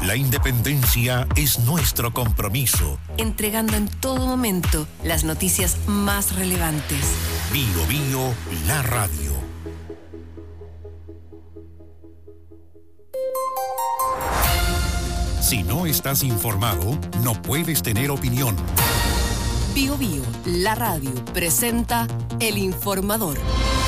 La independencia es nuestro compromiso. Entregando en todo momento las noticias más relevantes. Bio Bio, la radio. Si no estás informado, no puedes tener opinión. Bio Bio, la radio, presenta El Informador.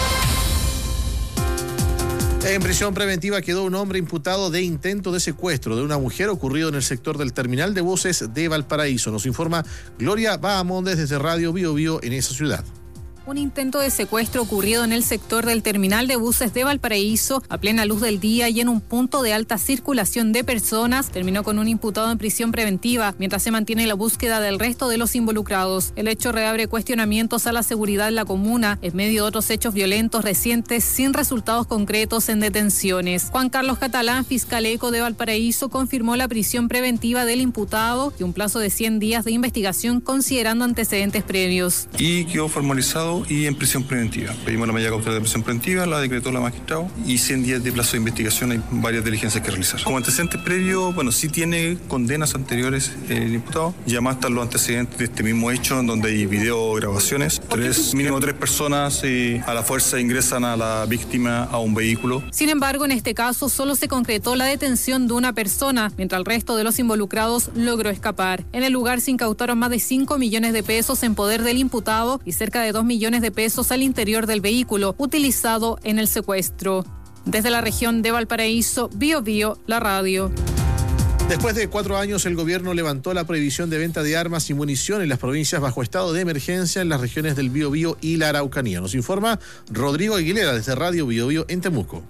En prisión preventiva quedó un hombre imputado de intento de secuestro de una mujer ocurrido en el sector del terminal de buses de Valparaíso. Nos informa Gloria Bahamondes desde Radio Bio Bio en esa ciudad. Un intento de secuestro ocurrido en el sector del terminal de buses de Valparaíso a plena luz del día y en un punto de alta circulación de personas terminó con un imputado en prisión preventiva mientras se mantiene la búsqueda del resto de los involucrados. El hecho reabre cuestionamientos a la seguridad en la comuna en medio de otros hechos violentos recientes sin resultados concretos en detenciones. Juan Carlos Catalán, fiscal ECO de Valparaíso, confirmó la prisión preventiva del imputado y un plazo de 100 días de investigación considerando antecedentes previos. Y quedó formalizado y en prisión preventiva. Pedimos la medida cautelar de prisión preventiva, la decretó la magistrado y 100 días de plazo de investigación. Hay varias diligencias que realizar. Como antecedentes previos, sí tiene condenas anteriores el imputado. Ya más están los antecedentes de este mismo hecho, en donde hay videograbaciones. Mínimo tres personas a la fuerza ingresan a la víctima a un vehículo. Sin embargo, en este caso solo se concretó la detención de una persona, mientras el resto de los involucrados logró escapar. En el lugar se incautaron más de 5 millones de pesos en poder del imputado y cerca de 2 millones de pesos al interior del vehículo utilizado en el secuestro. Desde la región de Valparaíso, Bio Bio, la radio. Después de 4 años, el gobierno levantó la prohibición de venta de armas y munición en las provincias bajo estado de emergencia en las regiones del Biobío y la Araucanía. Nos informa Rodrigo Aguilera desde Radio Bio Bio en Temuco.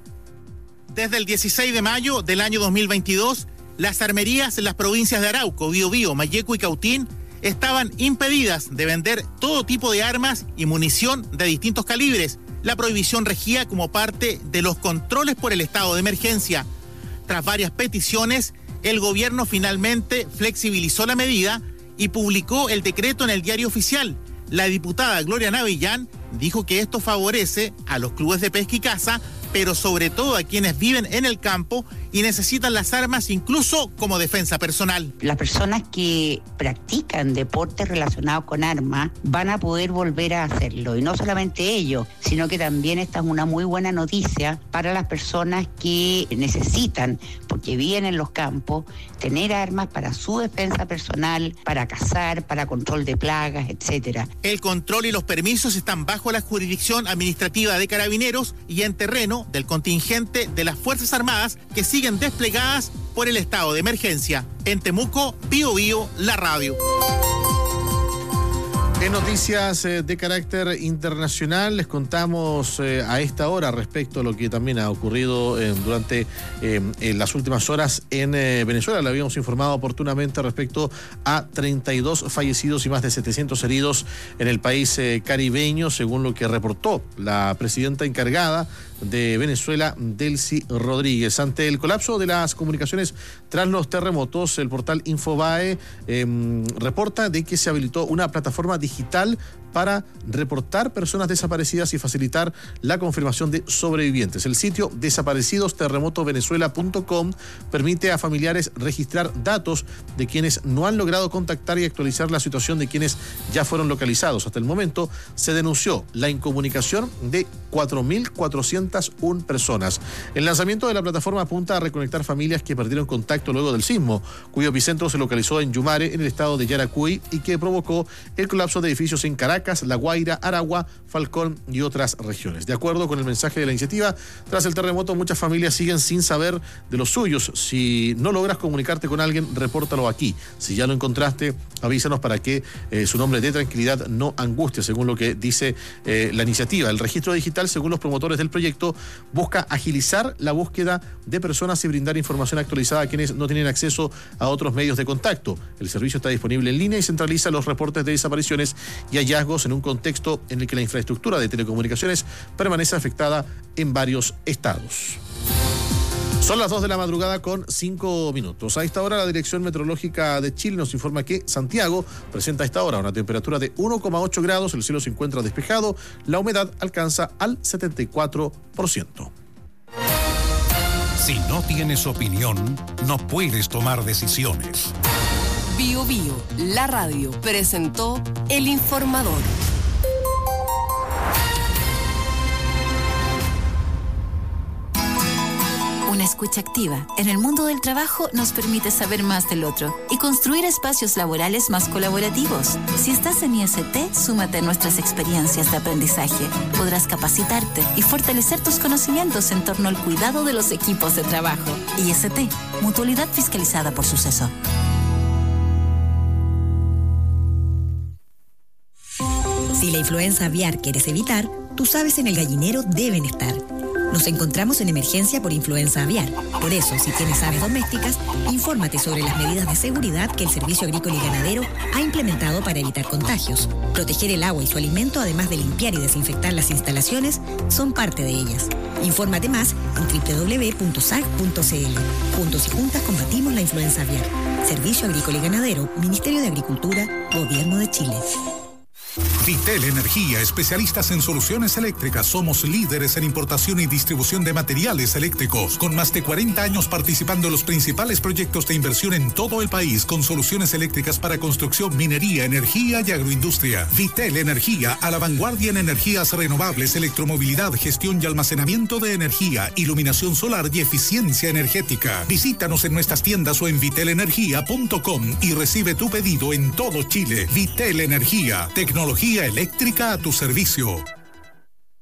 Desde el 16 de mayo del año 2022, las armerías en las provincias de Arauco, Biobío, Malleco y Cautín estaban impedidas de vender todo tipo de armas y munición de distintos calibres. La prohibición regía como parte de los controles por el estado de emergencia. Tras varias peticiones, el gobierno finalmente flexibilizó la medida y publicó el decreto en el Diario Oficial. La diputada Gloria Navillán dijo que esto favorece a los clubes de pesca y caza, pero sobre todo a quienes viven en el campo y necesitan las armas incluso como defensa personal. Las personas que practican deportes relacionados con armas van a poder volver a hacerlo. Y no solamente ellos, sino que también esta es una muy buena noticia para las personas que necesitan, porque viven en los campos, tener armas para su defensa personal, para cazar, para control de plagas, etcétera. El control y los permisos están bajo la jurisdicción administrativa de Carabineros y en terreno del contingente de las Fuerzas Armadas que siguen desplegadas por el estado de emergencia. En Temuco, Bio Bio, la radio. En noticias de carácter internacional les contamos a esta hora respecto a lo que también ha ocurrido durante las últimas horas en Venezuela. Le habíamos informado oportunamente respecto a 32 fallecidos y más de 700 heridos en el país caribeño, según lo que reportó la presidenta encargada de Venezuela, Delcy Rodríguez. Ante el colapso de las comunicaciones tras los terremotos, el portal Infobae reporta de que se habilitó una plataforma digital para reportar personas desaparecidas y facilitar la confirmación de sobrevivientes. El sitio desaparecidosterremotovenezuela.com permite a familiares registrar datos de quienes no han logrado contactar y actualizar la situación de quienes ya fueron localizados. Hasta el momento se denunció la incomunicación de 4.401 personas. El lanzamiento de la plataforma apunta a reconectar familias que perdieron contacto luego del sismo, cuyo epicentro se localizó en Yumare, en el estado de Yaracuy, y que provocó el colapso de edificios en Caracas, La Guaira, Aragua, Falcón y otras regiones. De acuerdo con el mensaje de la iniciativa, tras el terremoto muchas familias siguen sin saber de los suyos. Si no logras comunicarte con alguien, repórtalo aquí. Si ya lo encontraste, avísanos para que su nombre dé tranquilidad, no angustia, según lo que dice la iniciativa. El registro digital, según los promotores del proyecto, busca agilizar la búsqueda de personas y brindar información actualizada a quienes no tienen acceso a otros medios de contacto. El servicio está disponible en línea y centraliza los reportes de desapariciones y hallazgos en un contexto en el que la infraestructura de telecomunicaciones permanece afectada en varios estados. Son las 2 de la madrugada con 5 minutos. A esta hora la Dirección Meteorológica de Chile nos informa que Santiago presenta a esta hora una temperatura de 1,8 grados, el cielo se encuentra despejado, la humedad alcanza al 74%. Si no tienes opinión, no puedes tomar decisiones. Bio Bio, la radio, presentó El Informador. Una escucha activa en el mundo del trabajo nos permite saber más del otro y construir espacios laborales más colaborativos. Si estás en IST, súmate a nuestras experiencias de aprendizaje. Podrás capacitarte y fortalecer tus conocimientos en torno al cuidado de los equipos de trabajo. IST, mutualidad fiscalizada por Suceso. Si la influenza aviar quieres evitar, tus aves en el gallinero deben estar. Nos encontramos en emergencia por influenza aviar. Por eso, si tienes aves domésticas, infórmate sobre las medidas de seguridad que el Servicio Agrícola y Ganadero ha implementado para evitar contagios. Proteger el agua y su alimento, además de limpiar y desinfectar las instalaciones, son parte de ellas. Infórmate más en www.sag.cl. Juntos y juntas combatimos la influenza aviar. Servicio Agrícola y Ganadero, Ministerio de Agricultura, Gobierno de Chile. Vitel Energía, especialistas en soluciones eléctricas. Somos líderes en importación y distribución de materiales eléctricos, con más de 40 años participando en los principales proyectos de inversión en todo el país, con soluciones eléctricas para construcción, minería, energía y agroindustria. Vitel Energía, a la vanguardia en energías renovables, electromovilidad, gestión y almacenamiento de energía, iluminación solar y eficiencia energética. Visítanos en nuestras tiendas o en vitelenergia.com y recibe tu pedido en todo Chile. Vitel Energía, tecnología eléctrica a tu servicio.